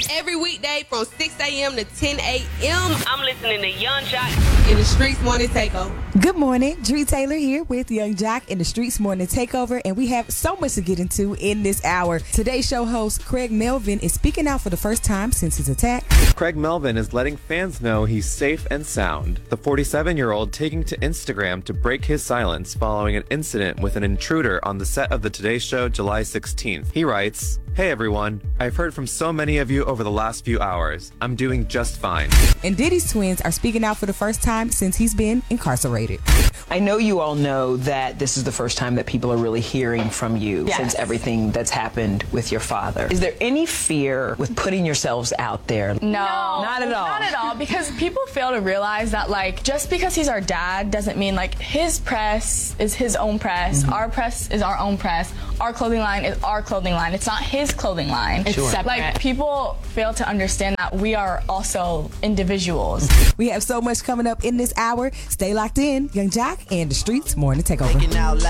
Every weekday from 6 a.m. to 10 a.m. I'm listening to Young Jock in the Streets Morning Takeover. Good morning. Dree Taylor here with Young Jock in the Streets Morning Takeover, and we have so much to get into in this hour. Today's show host, Craig Melvin, is speaking out for the first time since his attack. Craig Melvin is letting fans know he's safe and sound. The 47-year-old taking to Instagram to break his silence following an incident with an intruder on the set of the Today Show July 16th. He writes, "Hey everyone, I've heard from so many of you over the last few hours. I'm doing just fine." And Diddy's twins are speaking out for the first time since he's been incarcerated. I know you all know that this is the first time that people are really hearing from you since everything that's happened with your father. Is there any fear with putting yourselves out there? No, not at all. Not at all, because people fail to realize that, like, just because he's our dad doesn't mean, like, his press is his own press, our press is our own press, our clothing line is our clothing line. It's not his clothing line. It's separate. Like, people fail to understand that we are also individuals. We have so much coming up in this hour. Stay locked in. Young Jock and the Streets Morning Takeover.